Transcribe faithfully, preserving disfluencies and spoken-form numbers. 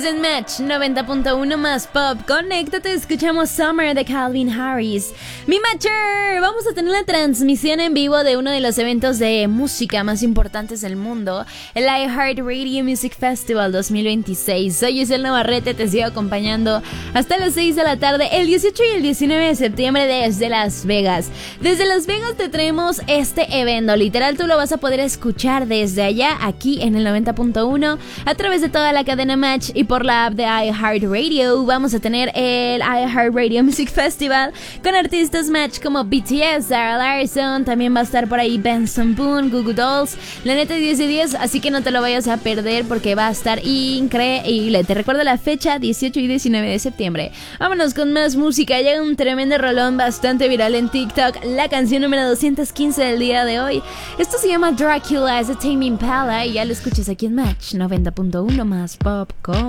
en Match noventa punto uno más Pop. Conéctate, escuchamos Summer de Calvin Harris. Mi Matcher, vamos a tener la transmisión en vivo de uno de los eventos de música más importantes del mundo, el iHeartRadio Music Festival dos mil veintiséis. Soy Giselle Navarrete, te sigo acompañando hasta las seis de la tarde, el dieciocho y el diecinueve de septiembre desde Las Vegas. Desde Las Vegas te traemos este evento, literal tú lo vas a poder escuchar desde allá, aquí en el noventa punto uno, a través de toda la cadena Match y por la app de iHeartRadio. Vamos a tener el iHeartRadio Music Festival con artistas Match como B T S, Sarah Larson, también va a estar por ahí Benson Boone, Goo Goo Dolls, la neta diez de diez, así que no te lo vayas a perder porque va a estar increíble. Te recuerdo la fecha, dieciocho y diecinueve de septiembre. Vámonos con más música, llega un tremendo rolón bastante viral en TikTok, la canción número doscientos quince del día de hoy. Esto se llama Dracula, es de Tame Impala y ya lo escuchas aquí en Match noventa punto uno más Popcorn.